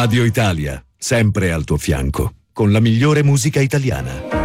Radio Italia, sempre al tuo fianco, con la migliore musica italiana.